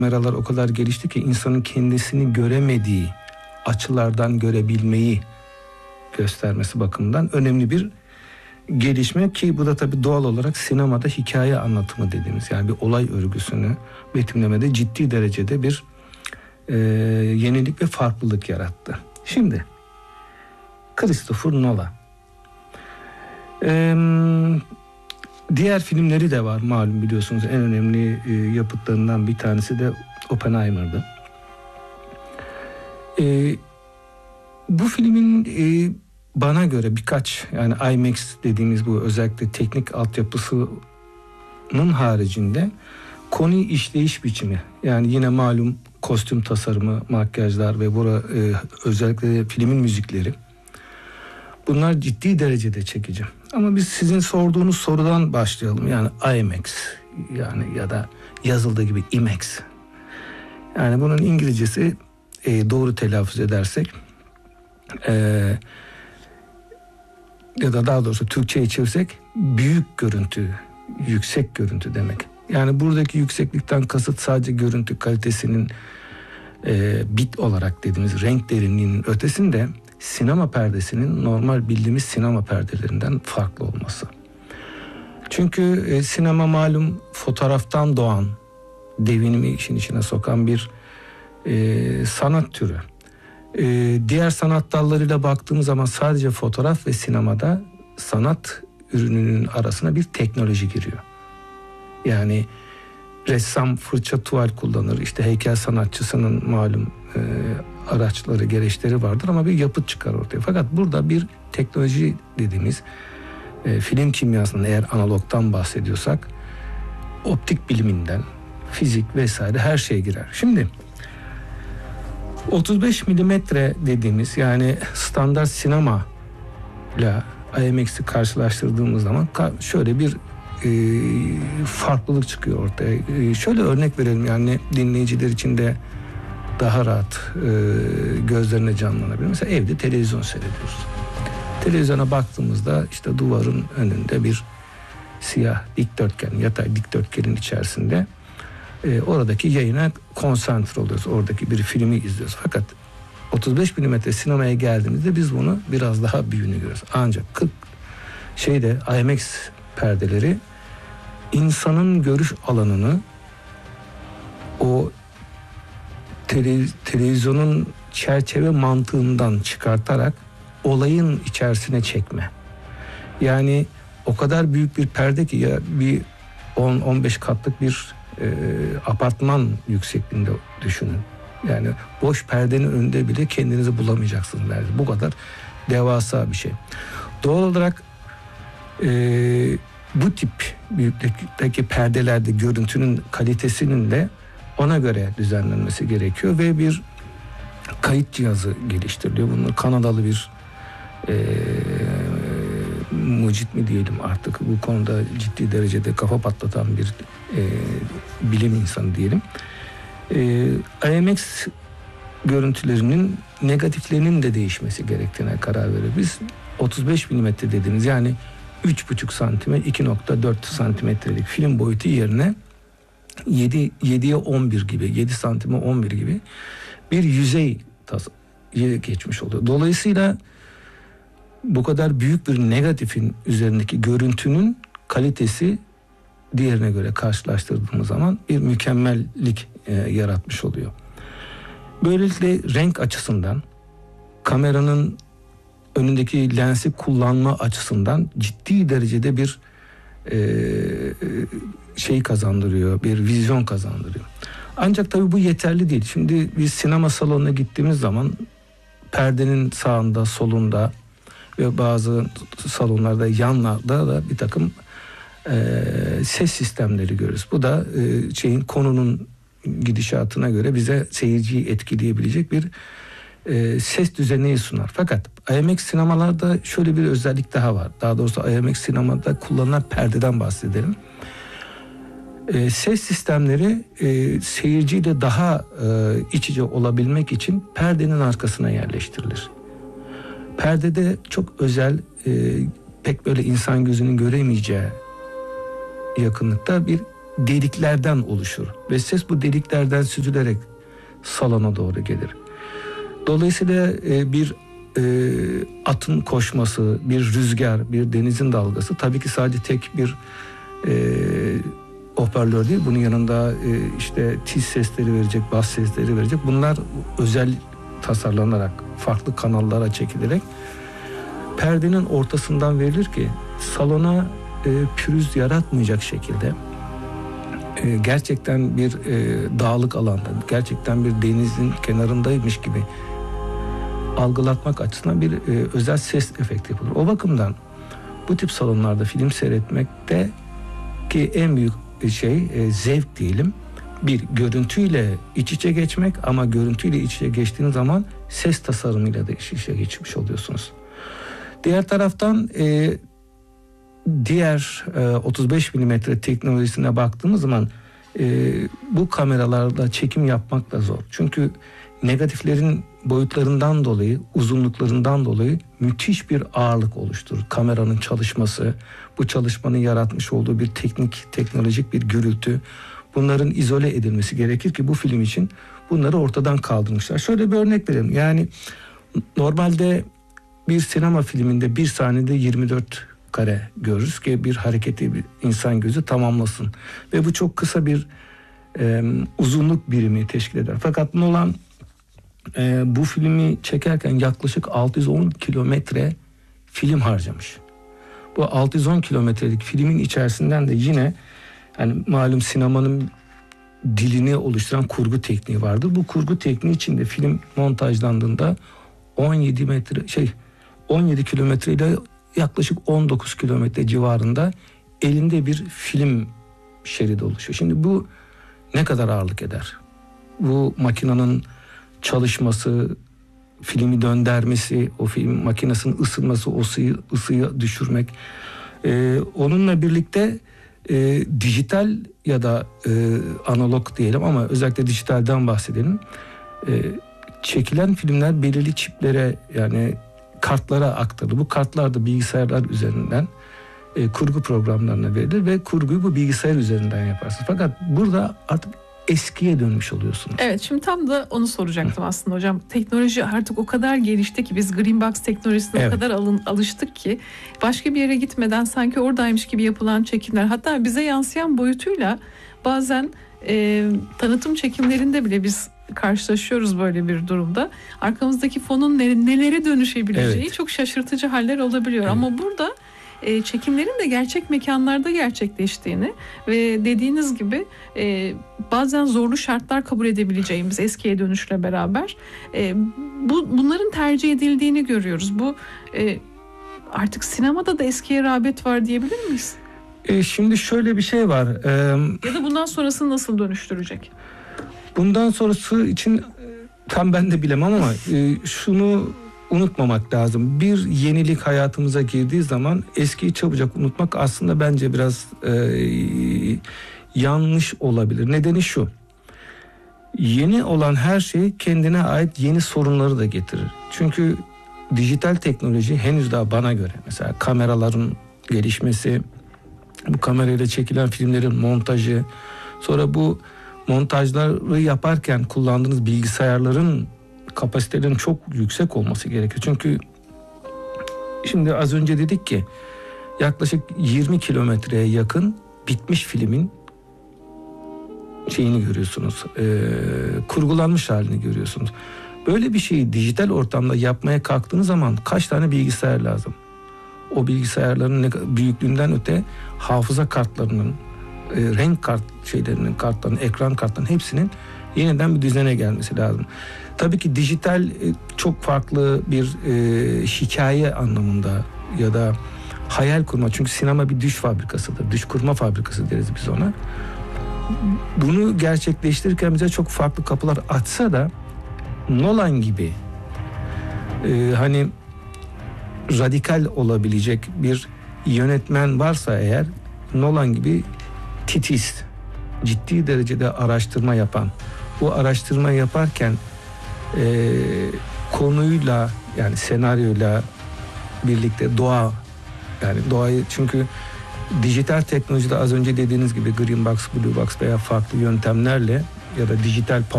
Kameralar o kadar gelişti ki insanın kendisini göremediği açılardan görebilmeyi göstermesi bakımından önemli bir gelişme ki bu da tabii doğal olarak sinemada hikaye anlatımı dediğimiz, yani bir olay örgüsünü betimlemede ciddi derecede bir yenilik ve farklılık yarattı. Şimdi Christopher Nolan. Diğer filmleri de var malum, biliyorsunuz en önemli yapıtlarından bir tanesi de Oppenheimer'dı. Bu filmin bana göre birkaç, yani IMAX dediğimiz bu özellikle teknik altyapısının haricinde konu işleyiş biçimi, yani yine malum kostüm tasarımı, makyajlar ve özellikle filmin müzikleri, bunlar ciddi derecede çekici. Ama biz sizin sorduğunuz sorudan başlayalım. Yani IMAX, yani ya da yazıldığı gibi IMAX. Yani bunun İngilizcesi doğru telaffuz edersek ya da daha doğrusu Türkçe'ye çevirsek büyük görüntü, yüksek görüntü demek. Yani buradaki yükseklikten kasıt sadece görüntü kalitesinin bit olarak dediğimiz renk derinliğinin ötesinde sinema perdesinin normal bildiğimiz sinema perdelerinden farklı olması. Çünkü sinema malum fotoğraftan doğan, devinimi işin içine sokan bir sanat türü. Diğer sanat dallarıyla baktığımız zaman sadece fotoğraf ve sinemada sanat ürününün arasına bir teknoloji giriyor. Yani ressam fırça tuval kullanır, işte heykel sanatçısının malum araçları, gereçleri vardır ama bir yapıt çıkar ortaya. Fakat burada bir teknoloji dediğimiz film kimyasının, eğer analogtan bahsediyorsak, optik biliminden, fizik vesaire her şey girer. Şimdi 35 milimetre dediğimiz, yani standart sinema ile IMAX'i karşılaştırdığımız zaman şöyle bir farklılık çıkıyor ortaya. Şöyle örnek verelim, yani dinleyiciler için de daha rahat gözlerine canlanabilir. Mesela evde televizyon seyrediyoruz. Televizyona baktığımızda işte duvarın önünde bir siyah dikdörtgen, yatay dikdörtgenin içerisinde oradaki yayına konsantre oluyoruz. Oradaki bir filmi izliyoruz. Fakat 35 milimetre sinemaya geldiğimizde biz bunu biraz daha büyüğünü görüyoruz. Ancak IMAX perdeleri insanın görüş alanını o televizyonun çerçeve mantığından çıkartarak olayın içerisine çekme. Yani o kadar büyük bir perde ki, ya bir 10-15 katlık bir apartman yüksekliğinde düşünün. Yani boş perdenin önünde bile kendinizi bulamayacaksınız. Yani bu kadar devasa bir şey. Doğal olarak bu tip büyüklükteki perdelerde görüntünün kalitesinin de ona göre düzenlenmesi gerekiyor ve bir kayıt cihazı geliştiriliyor. Bunun Kanadalı bir mucit mi diyelim artık, bu konuda ciddi derecede kafa patlatan bir bilim insanı diyelim. IMAX görüntülerinin negatiflerinin de değişmesi gerektiğine karar veriyor. Biz 35 milimetre dediğimiz, yani 3,5 santime 2,4 santimetrelik film boyutu yerine 7'ye 11 gibi, 7 santime 11 gibi bir yüzey geçmiş oluyor. Dolayısıyla bu kadar büyük bir negatifin üzerindeki görüntünün kalitesi diğerine göre karşılaştırdığımız zaman bir mükemmellik yaratmış oluyor. Böylelikle renk açısından, kameranın önündeki lensi kullanma açısından ciddi derecede bir kazandırıyor, bir vizyon kazandırıyor. Ancak tabii bu yeterli değil. Şimdi biz sinema salonuna gittiğimiz zaman perdenin sağında, solunda ve bazı salonlarda yanlarda da bir takım ses sistemleri görürüz. Bu da konunun gidişatına göre bize seyirciyi etkileyebilecek bir ses düzeni sunar. Fakat IMAX sinemalarda şöyle bir özellik daha var. Daha doğrusu IMAX sinemada kullanılan perdeden bahsedelim. Ses sistemleri seyirciyle daha iç içe olabilmek için perdenin arkasına yerleştirilir. Perdede çok özel, pek böyle insan gözünün göremeyeceği yakınlıkta bir deliklerden oluşur ve ses bu deliklerden süzülerek salona doğru gelir. Dolayısıyla bir atın koşması, bir rüzgar, bir denizin dalgası tabii ki sadece tek bir hoparlör değil. Bunun yanında işte tiz sesleri verecek, bas sesleri verecek. Bunlar özel tasarlanarak, farklı kanallara çekilerek perdenin ortasından verilir ki salona pürüz yaratmayacak şekilde gerçekten bir dağlık alanda, gerçekten bir denizin kenarındaymış gibi algılatmak açısından bir özel ses efekti yapılır. O bakımdan bu tip salonlarda film seyretmekte ki en büyük zevk diyelim, bir görüntüyle iç içe geçmek, ama görüntüyle iç içe geçtiğiniz zaman ses tasarımıyla da iç içe geçmiş oluyorsunuz. Diğer taraftan diğer 35 mm teknolojisine baktığımız zaman bu kameralarla çekim yapmak da zor. Çünkü negatiflerin boyutlarından dolayı, uzunluklarından dolayı müthiş bir ağırlık oluşturur. Kameranın çalışması, bu çalışmanın yaratmış olduğu bir teknolojik bir gürültü, bunların izole edilmesi gerekir ki bu film için bunları ortadan kaldırmışlar. Şöyle bir örnek verelim. Yani normalde bir sinema filminde bir saniyede 24 kare görürüz ki bir hareketi bir insan gözü tamamlasın. Ve bu çok kısa bir uzunluk birimi teşkil eder. Fakat Nolan bu filmi çekerken yaklaşık 610 kilometre film harcamış. Bu 610 kilometrelik filmin içerisinden de yine yani malum sinemanın dilini oluşturan kurgu tekniği vardır. Bu kurgu tekniği içinde film montajlandığında 17 kilometre ile yaklaşık 19 kilometre civarında elinde bir film şeridi oluşuyor. Şimdi bu ne kadar ağırlık eder? Bu makinenin çalışması, filmi döndürmesi, o film makinesinin ısınması, o ısıyı düşürmek. Onunla birlikte dijital ya da analog diyelim ama özellikle dijitalden bahsedelim. Çekilen filmler belirli çiplere yani kartlara aktarılır. Bu kartlar da bilgisayarlar üzerinden kurgu programlarına verilir ve kurguyu bu bilgisayar üzerinden yaparsınız. Fakat burada artık eskiye dönmüş oluyorsunuz. Evet, şimdi tam da onu soracaktım aslında hocam. Teknoloji artık o kadar gelişti ki biz Green Box teknolojisine o kadar alıştık ki başka bir yere gitmeden sanki oradaymış gibi yapılan çekimler, hatta bize yansıyan boyutuyla bazen tanıtım çekimlerinde bile biz karşılaşıyoruz böyle bir durumda. Arkamızdaki fonun nelere dönüşebileceği çok şaşırtıcı haller olabiliyor. Ama burada çekimlerin de gerçek mekanlarda gerçekleştiğini ve dediğiniz gibi bazen zorlu şartlar kabul edebileceğimiz eskiye dönüşle beraber bunların tercih edildiğini görüyoruz. Bu artık sinemada da eskiye rağbet var diyebilir miyiz? Şimdi şöyle bir şey var. Ya da bundan sonrasını nasıl dönüştürecek? Bundan sonrası için tam ben de bilemem ama şunu unutmamak lazım. Bir yenilik hayatımıza girdiği zaman eskiyi çabucak unutmak aslında bence biraz yanlış olabilir. Nedeni şu: yeni olan her şey kendine ait yeni sorunları da getirir. Çünkü dijital teknoloji henüz daha bana göre mesela kameraların gelişmesi, bu kamerayla çekilen filmlerin montajı, sonra bu montajları yaparken kullandığınız bilgisayarların kapasitelerinin çok yüksek olması gerekiyor. Çünkü şimdi az önce dedik ki yaklaşık 20 kilometreye yakın bitmiş filmin şeyini görüyorsunuz. Kurgulanmış halini görüyorsunuz. Böyle bir şeyi dijital ortamda yapmaya kalktığınız zaman kaç tane bilgisayar lazım? O bilgisayarların büyüklüğünden öte hafıza kartlarının, renk kartlarının, ekran kartlarının hepsinin yeniden bir düzene gelmesi lazım. Tabii ki dijital çok farklı bir hikaye anlamında ya da hayal kurma. Çünkü sinema bir düş fabrikasıdır. Düş kurma fabrikası deriz biz ona. Bunu gerçekleştirirken bize çok farklı kapılar açsa da Nolan gibi hani radikal olabilecek bir yönetmen varsa eğer, Nolan gibi titiz, ciddi derecede araştırma yapan, bu araştırma yaparken konuyla yani senaryoyla birlikte yani doğayı, çünkü dijital teknolojide az önce dediğiniz gibi Green Box, Blue Box veya farklı yöntemlerle ya da dijital